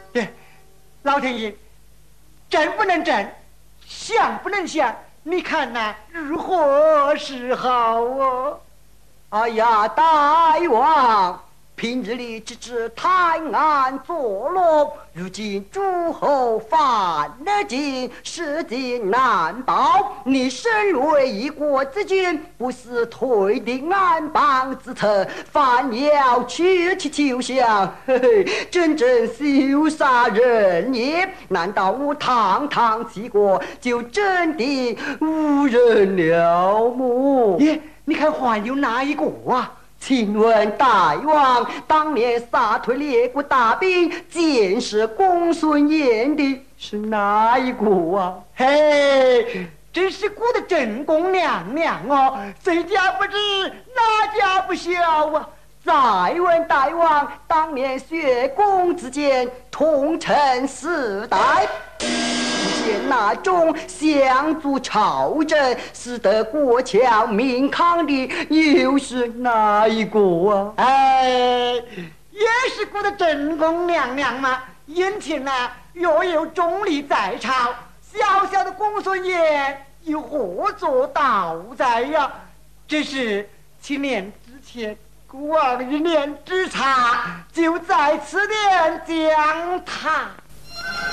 对，老天爷，正不能正，想不能想，你看呐，如何是好哦？ 哎呀，大王，平日里只知太安坐落，如今诸侯犯了境，事情难报。你身为一国之君，不是推定安邦之策，反要去求降，嘿嘿，真正羞杀人也！难道我堂堂齐国就真的无人了么？ 耶，你看还有哪一个啊？ 请问大王，当年杀退列国大兵，监视公孙衍的是哪一个啊？ 嘿，真是顾得正宫娘娘哦，谁家不知哪家不晓啊？ 再问大王，当年薛公之间，同称四代，出现那种相助朝政，使得国强民康的，又是哪一个啊？ 哎，也是顾得正宫娘娘嘛。眼前呐，若有钟离在朝，小小的公孙衍又何作倒在呀？只是7年之前，孤王一念之差，就在此点将他。